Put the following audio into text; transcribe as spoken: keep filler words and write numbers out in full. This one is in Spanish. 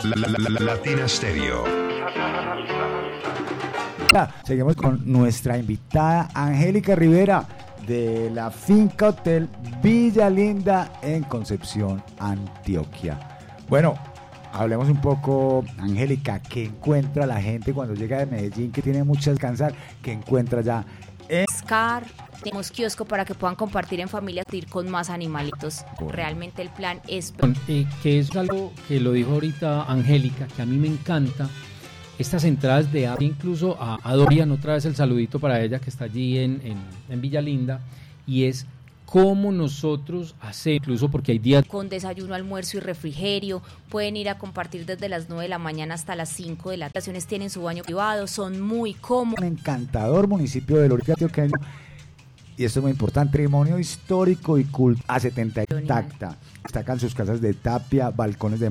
la, la, la, Latina Stereo. Seguimos con nuestra invitada Angélica Rivera de la Finca Hotel Villa Linda en Concepción, Antioquia. Bueno, hablemos un poco, Angélica, ¿qué encuentra la gente cuando llega de Medellín, que tiene mucho que descansar? ¿Qué encuentra ya? Pescar, tenemos kiosco para que puedan compartir en familia, ir con más animalitos. Bueno. Realmente el plan es... Eh, que es algo que lo dijo ahorita Angélica, que a mí me encanta, estas entradas de app, incluso a, a Dorian, otra vez el saludito para ella que está allí en, en, en Villa Linda, y es cómo nosotros hacemos, incluso porque hay días con desayuno, almuerzo y refrigerio, pueden ir a compartir desde las nueve de la mañana hasta las cinco de la tarde, las tienen su baño privado, son muy cómodos. Un encantador municipio del Oriente Antioqueño, y esto es muy importante, patrimonio histórico y cultural A setenta y intacta, destacan sus casas de tapia, balcones de